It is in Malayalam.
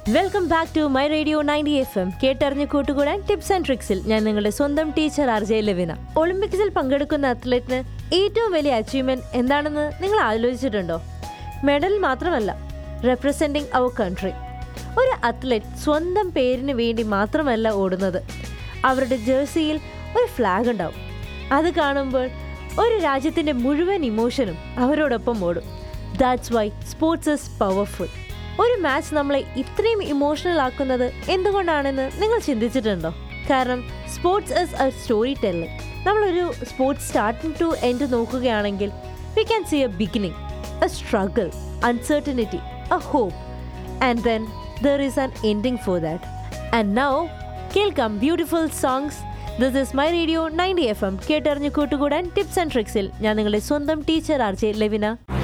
Welcome back to my radio 90 FM. കേട്ടറിഞ്ഞ് കൂട്ടുകൂടാൻ ടിപ്സ് ആൻഡ് ട്രിക്സിൽ ഞാൻ നിങ്ങളുടെ സ്വന്തം ടീച്ചർ RJ ലവിന. ഒളിമ്പിക്സിൽ പങ്കെടുക്കുന്ന അത്ലറ്റിന് ഏറ്റവും വലിയ അച്ചീവ്മെന്റ് എന്താണെന്ന് നിങ്ങൾ ആലോചിച്ചിട്ടുണ്ടോ? മെഡൽ മാത്രമല്ല, റെപ്രസെന്റിങ് അവർ കൺട്രി. ഒരു അത്ലറ്റ് സ്വന്തം പേരിന് വേണ്ടി മാത്രമല്ല ഓടുന്നത്. അവരുടെ ജേഴ്സിയിൽ ഒരു ഫ്ലാഗ് ഉണ്ടാവും. അത് കാണുമ്പോൾ ഒരു രാജ്യത്തിൻ്റെ മുഴുവൻ ഇമോഷനും അവരോടൊപ്പം ഓടും. That's why sports is powerful. ഒരു മാച്ച് നമ്മളെ ഇത്രയും ഇമോഷണൽ ആക്കുന്നത് എന്തുകൊണ്ടാണെന്ന് നിങ്ങൾ ചിന്തിച്ചിട്ടുണ്ടോ? കാരണം sports is A story telling. നമ്മളൊരു സ്പോർട്സ് സ്റ്റാർട്ടിംഗ് ടു എൻഡ് നോക്കുകയാണെങ്കിൽ we can see A beginning, A struggle, uncertainty, A hope, and then there is an ending for that. And now കേൾക്കാം beautiful songs. This is my radio 90 FM. കേട്ടറിഞ്ഞ് കൂട്ടുകൂടാൻ ടിപ്സ് ആൻഡ് ട്രിക്സിൽ ഞാൻ നിങ്ങളുടെ സ്വന്തം ടീച്ചർ RJ ലവിന.